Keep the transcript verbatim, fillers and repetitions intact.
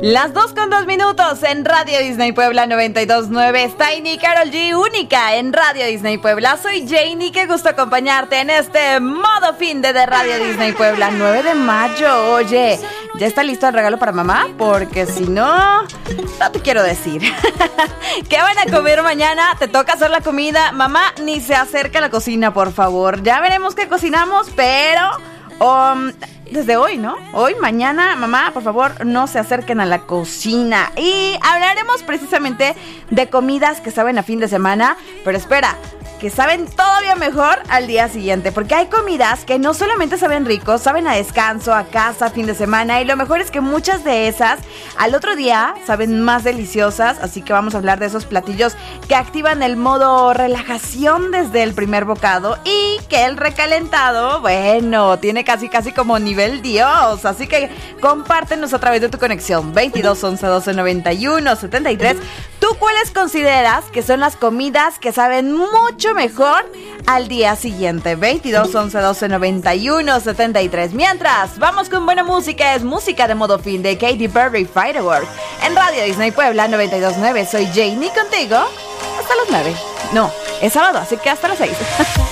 Las dos con dos minutos en Radio Disney Puebla noventa y dos punto nueve. Está Tiny Karol G, única en Radio Disney Puebla. Soy Janie, qué gusto acompañarte en este modo fin de, de Radio Disney Puebla. nueve de mayo, oye, ¿ya está listo el regalo para mamá? Porque si no, no te quiero decir. ¿Qué van a comer mañana? Te toca hacer la comida. Mamá, ni se acerca a la cocina, por favor. Ya veremos qué cocinamos, pero... Um, desde hoy, ¿no? Hoy, mañana, mamá, por favor, no se acerquen a la cocina. Y hablaremos precisamente de comidas que saben a fin de semana. Pero espera, que saben todavía mejor al día siguiente. Porque hay comidas que no solamente saben ricos, saben a descanso, a casa, a fin de semana. Y lo mejor es que muchas de esas al otro día saben más deliciosas. Así que vamos a hablar de esos platillos que activan el modo relajación desde el primer bocado. Y que el recalentado, bueno, tiene casi casi como nivel Dios. Así que compártenos a través de tu conexión veintidós, once, doce, noventa y uno, setenta y tres. ¿Tú cuáles consideras que son las comidas que saben mucho mejor al día siguiente? veintidós, once, doce, noventa y uno, setenta y tres. Mientras, vamos con buena música. Es música de modo fin de Katy Perry, Firework. En Radio Disney Puebla noventa y dos punto nueve. Soy Janie contigo hasta las nueve. No, es sábado, así que hasta las seis.